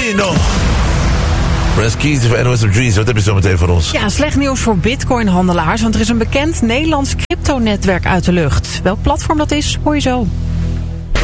Bambino. Press Keys of NOS of Dreams. Wat heb je zo meteen voor ons? Ja, slecht nieuws voor bitcoinhandelaars, want er is een bekend Nederlands cryptonetwerk uit de lucht. Welk platform dat is, hoor je zo.